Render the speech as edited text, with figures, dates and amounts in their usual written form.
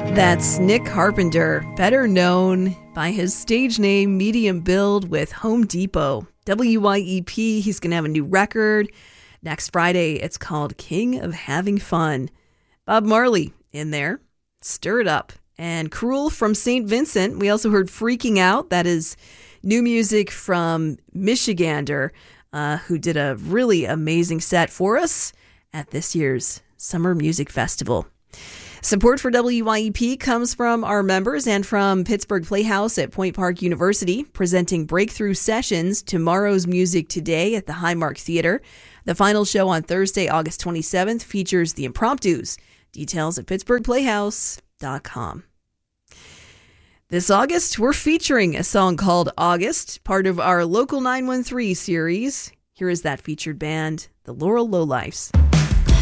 That's Nick Carpenter, better known by his stage name Medium Build with Home Depot. WYEP, he's going to have a new record next Friday. It's called King of Having Fun. Bob Marley in there, Stir It Up. And Cruel from St. Vincent. We also heard Freaking Out. That is new music from Michigander, who did a really amazing set for us at this year's Summer Music Festival. Support for WYEP comes from our members and from Pittsburgh Playhouse at Point Park University, presenting Breakthrough Sessions, Tomorrow's Music Today at the Highmark Theater. The final show on Thursday, August 27th, features the Impromptus. Details at pittsburghplayhouse.com. This August, we're featuring a song called August, part of our Local 913 series. Here is that featured band, the Laurel Lowlifes.